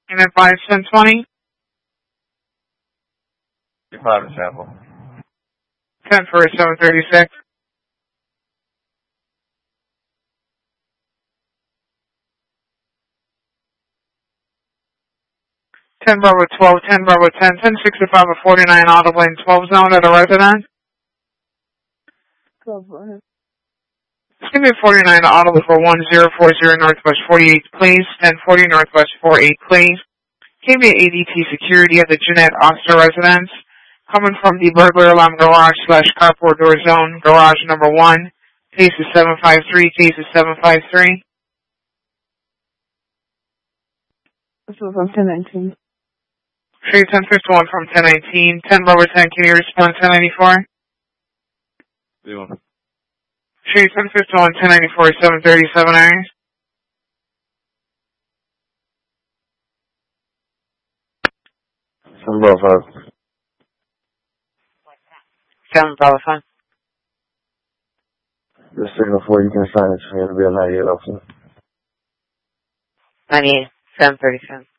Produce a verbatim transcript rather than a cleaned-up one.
Unit five, ten twenty. five sample. ten for seven thirty-six. ten Bravo twelve, ten Bravo ten, ten sixty-five or forty-nine audible in twelve zone at a residence. Give me forty-nine audible for one zero four zero Northwest forty-eight, please. ten forty Northwest forty-eight, please. Give me A D T security at the Jeanette Oster residence. Coming from the burglar alarm garage slash carport door zone, garage number one. Case is seven five three, case is seven five three. This is from ten nineteen. Street ten fifty-one from ten nineteen. ten Bravo ten, can you respond ten ninety-four? zero. Street ten fifty-one, ten ninety-four, seven thirty-seven hours. seven Bravo five. seven Bravo five. The signal four, you can assign it to me. It'll be a ninety-eight officer. ninety-eight, seven thirty-seven.